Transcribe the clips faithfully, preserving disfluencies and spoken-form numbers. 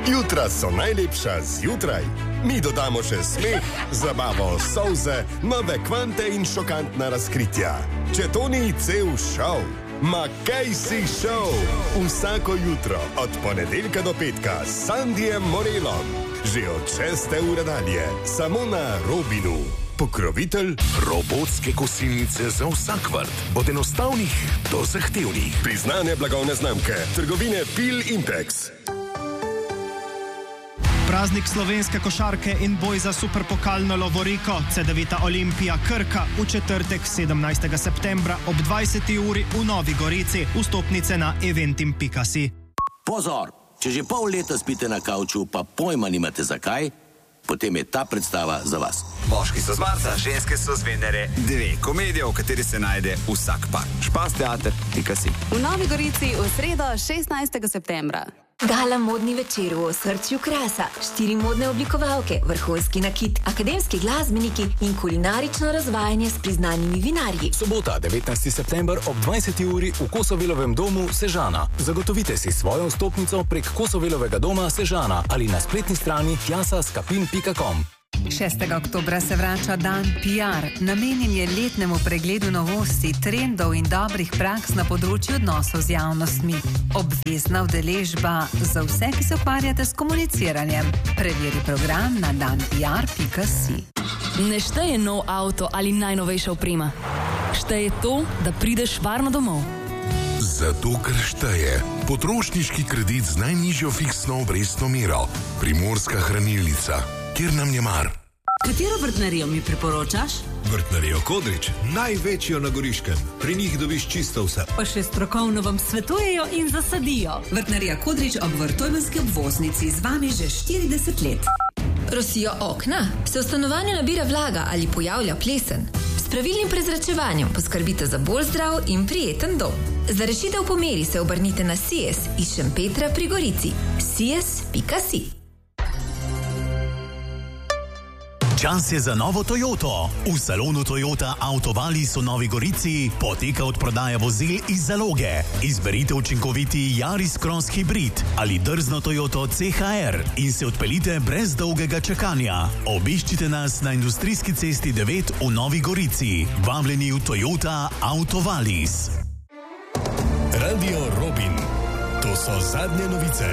Jutra so najlepša zjutraj. Mi dodamo še smeh, zabavo, solze, nove kvante in šokantna razkritja. Če to ni cel šov, ma kaj si šov? Vsako jutro od ponedeljka do petka s Sandijem Morelom. Že od šeste ure dalje, samo na Robinu. Pokrovitelj robotske kosilnice za vsak vrt. Od enostavnih do zahtevnih. Priznane blagovne znamke. Trgovine Pil Impex. Praznik slovenske košarke in boj za superpokalno lovoriko Cedevita Olimpija Krka v četrtek sedemnajstega septembra ob dvajseti uri v Novi Gorici. Vstopnice na eventim pika si. Pozor, če že pol leta spite na kavču, pa pojma nimate zakaj, potem je ta predstava za vas. Moški so z Marsa, ženske so z Venere. Dve komedije, v kateri se najde vsak par. Špas teater, pika si. V Novi Gorici v sredo šestnajstega septembra. Gala modni večer v osrčju krasa, štiri modne oblikovalke, vrhunski nakit, akademski glasbeniki in kulinarično razvajanje s priznanimi vinarji. Sobota, devetnajsti september ob dvajseti uri v Kosovelovem domu Sežana. Zagotovite si svojo vstopnico prek Kosovelovega doma Sežana ali na spletni strani jasa skapin pika com. šestega oktobra se vrača dan P R, namenjen je letnemu pregledu novosti, trendov in dobrih praks na področju odnosov z javnostmi. Obvezna udeležba za vse, ki se ukvarjate s komuniciranjem. Preveri program na dan p r pika si. Ne šteje nov avto ali najnovejša oprema. Šteje to, da prideš varno domov. Zato, ker šteje potrošniški kredit z najnižjo fiksno obrestno mero. Primorska hranilnica. Kjer nam je mar. Katero vrtnarijo mi priporočaš? Vrtnarijo Kodrič, največjo na Goriškem. Pri njih dobiš čisto vse. Pa še strokovno vam svetujejo in zasadijo. Vrtnarija Kodrič ob Vrtojmenski obvoznici z vami že štirideset let. Rosijo okna? Se v stanovanju nabira vlaga ali pojavlja plesen? S pravilnim prezračevanjem poskrbite za bolj zdrav in prijeten dom. Za rešitev po meri se obrnite na Sies iz Šempetra pri Gorici. sies pika si. Čas je za novo Toyoto. V salonu Toyota Autovalis v Novi Gorici poteka odprodaja vozil iz zaloge. Izberite učinkoviti Yaris Cross Hybrid ali drzno Toyoto C H R in se odpeljite brez dolgega čakanja. Obiščite nas na Industrijski cesti devet v Novi Gorici. Vabljeni v Toyota Autovalis. Radio Robin. To so zadnje novice.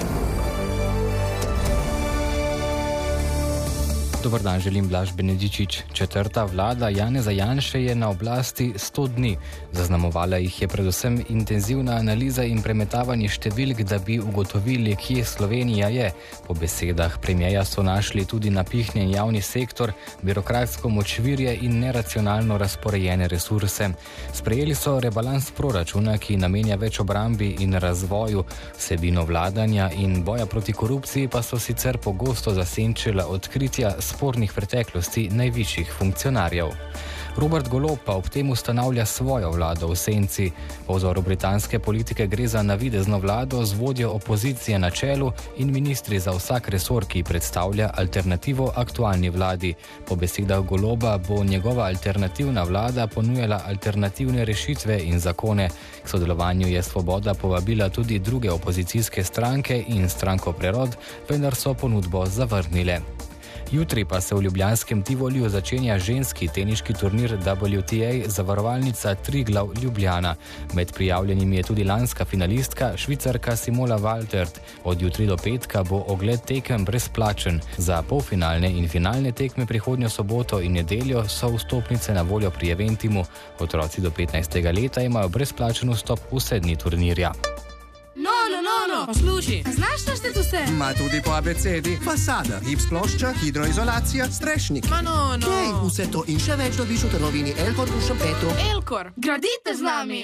Dobar dan, želim Blaž Benedičič. Četrta vlada Janeza Janše je na oblasti sto dni. Zaznamovala jih je predvsem intenzivna analiza in premetavanje številk, da bi ugotovili, kje Slovenija je. Po besedah premierja so našli tudi napihnjen javni sektor, birokratsko močvirje in neracionalno razporejene resurse. Sprejeli so rebalans proračuna, ki namenja več obrambi in razvoju. Vsebino vladanja in boja proti korupciji pa so sicer pogosto zasenčila odkritja spornih preteklosti najvišjih funkcionarjev. Robert Golob pa ob tem ustanavlja svojo vlado v senci. Po vzoru britanske politike gre za navidezno vlado z vodjo opozicije na čelu in ministri za vsak resor, ki predstavlja alternativo aktualni vladi. Po besedah Goloba bo njegova alternativna vlada ponujala alternativne rešitve in zakone. K sodelovanju je Svoboda povabila tudi druge opozicijske stranke in stranko Prerod, vendar so ponudbo zavrnile. Jutri pa se v ljubljanskem Tivoliju začenja ženski teniški turnir W T A zavarovalnica Triglav Ljubljana. Med prijavljenimi je tudi lanska finalistka, Švicarka Simona Waltert. Od jutri do petka bo ogled tekem brezplačen. Za polfinalne in finalne tekme prihodnjo soboto in nedeljo so vstopnice na voljo pri Eventimu. Otroci do petnajstega leta imajo brezplačen vstop vse dni turnirja. No, no, no, no, poslušaj, znaš našteti vse? Ma tudi po abecedi. Fasada, gips plošča, hidroizolacija, strešnik. Ma no, no. Jej, vse to in še več dobiš v trgovini Elkor v Šempetu. Elkor, gradite z nami!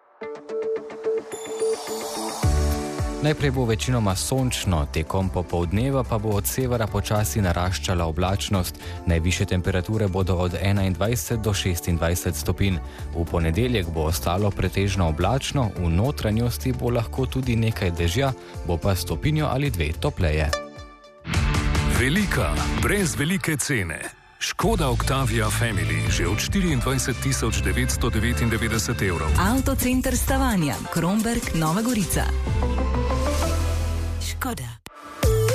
Najprej bo večinoma sončno, tekom popoldneva pa bo od severa počasi naraščala oblačnost. Najvišje temperature bodo od enaindvajset do šestindvajset stopinj. V ponedeljek bo ostalo pretežno oblačno, v notranjosti bo lahko tudi nekaj dežja, bo pa stopinjo ali dve topleje. Velika, brez velike cene. Škoda Octavia Family že od štiriindvajset tisoč devetsto devetindevetdeset evrov. Avtocenter Stavanja, Kromberk, Nova Gorica. Škoda.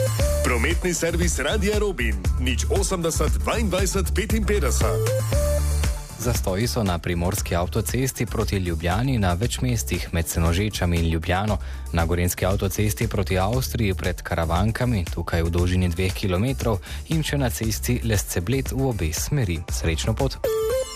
Prometni servis Radia Robin, nič osemdeset dvaindvajset petinpetdeset. Zastoji so na primorski avtocesti proti Ljubljani na več mestih med Senožečami in Ljubljano, na gorenski avtocesti proti Avstriji pred Karavankami, tukaj v dolžini dveh kilometrov in še na cesti Lesce-Bled v obe smeri. Srečno pot!